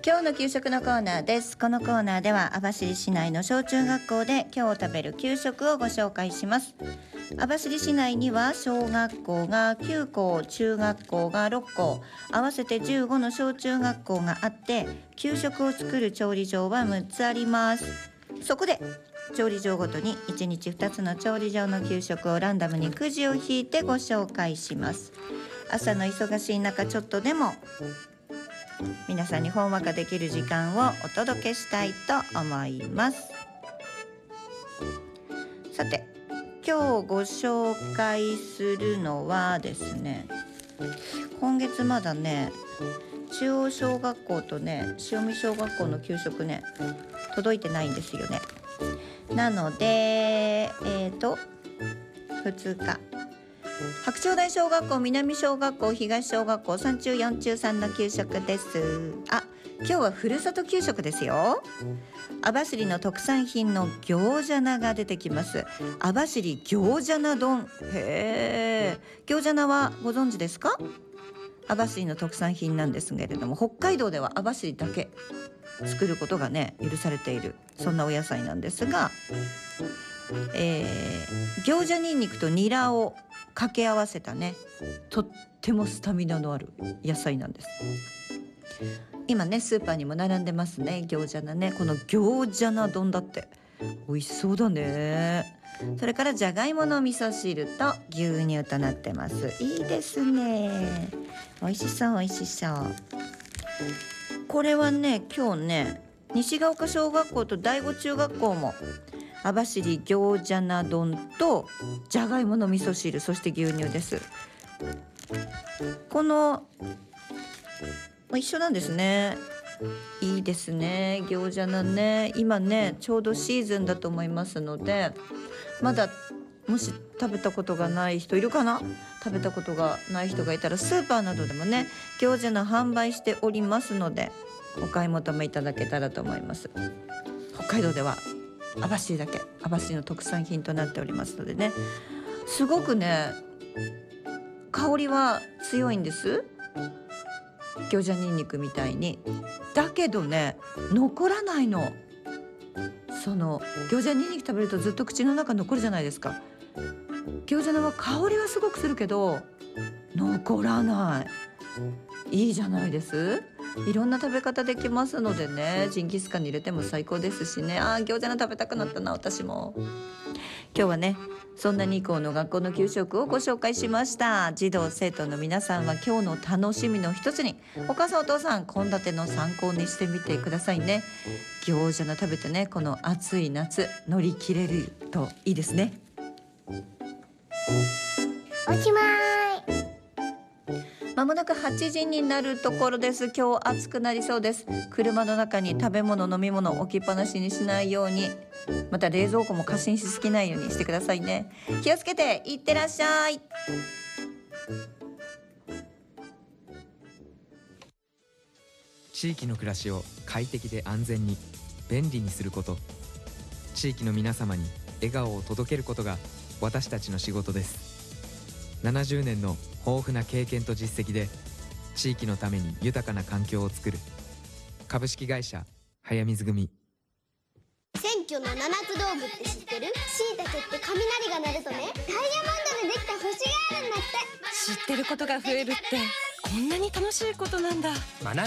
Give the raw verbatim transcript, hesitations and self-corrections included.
今日の給食のコーナーです。このコーナーでは網走市内の小中学校で今日食べる給食をご紹介します。網走市内には小学校がきゅうこう、中学校がろっこう、合わせてじゅうごの小中学校があって、給食を作る調理場はむっつあります。そこで調理場ごとにいちにちふたつの調理場の給食をランダムにくじを引いてご紹介します。朝の忙しい中、ちょっとでも皆さんにほんわかできる時間をお届けしたいと思います。さて、今日ご紹介するのはですね、今月まだね、中央小学校とね、塩見小学校の給食ね、届いてないんですよね。なので、えーと、ふつか。白鳥台小学校、南小学校、東小学校、さん中よん中さんの給食です。あ、今日はふるさと給食ですよ。網走の特産品の餃子菜が出てきます。網走餃子菜丼。へー。餃子菜はご存知ですか？網走の特産品なんですけれども、北海道では網走だけ作ることがね許されている、そんなお野菜なんですが、えー、餃子にんにくとニラを掛け合わせたね、とってもスタミナのある野菜なんです。今ねスーパーにも並んでますね、餃子菜ね。この餃子菜丼だって美味しそうだね。それからじゃがいもの味噌汁と牛乳となってます。いいですね、美味しそう美味しそう。これはね、今日ね、西が丘小学校と第五中学校も網走餃子菜丼とじゃがいもの味噌汁、そして牛乳です。この一緒なんですね。いいですね、餃子菜ね。今ねちょうどシーズンだと思いますので、まだもし食べたことがない人いるかな。食べたことがない人がいたらスーパーなどでもね餃子菜販売しておりますので、お買い求めいただけたらと思います。北海道では網走だけ、網走の特産品となっておりますのでね、すごくね香りは強いんです。餃子にんにくみたいに。だけどね残らないの。その餃子にんにく食べるとずっと口の中残るじゃないですか。餃子のは香りはすごくするけど残らない。いいじゃないです。いろんな食べ方できますのでね、ジンギスカンに入れても最高ですしね。あー、餃子の食べたくなったな、私も。今日はね、そんなに校の学校の給食をご紹介しました。児童生徒の皆さんは今日の楽しみの一つに、お母さんお父さん献立の参考にしてみてくださいね。餃子の食べてね、この暑い夏乗り切れるといいですね。 おしまい。 まもなくはちじになるところです。今日暑くなりそうです。車の中に食べ物飲み物置きっぱなしにしないように、また冷蔵庫も過信しすぎないようにしてくださいね。気をつけていってらっしゃい。 地域の暮らしを快適で安全に便利にすること、地域の皆様に笑顔を届けることが私たちの仕事です。ななじゅうねんの豊富な経験と実績で地域のために豊かな環境を作る株式会社早水組。 選挙の七つ道具って知ってる？しいたけって雷が鳴るとね、ダイヤモンドでできた星があるんだって。 知ってることが増えるってこんなに楽しいことなんだ。